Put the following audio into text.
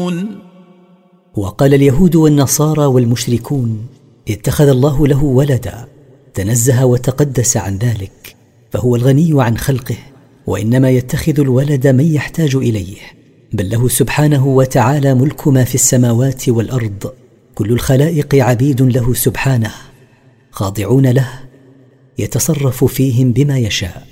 يعلمون. وقال اليهود والنصارى والمشركون: اتخذ الله له ولدا، تنزه وتقدس عن ذلك، فهو الغني عن خلقه، وإنما يتخذ الولد من يحتاج إليه، بل له سبحانه وتعالى ملك ما في السماوات والأرض، كل الخلائق عبيد له سبحانه، خاضعون له، يتصرف فيهم بما يشاء.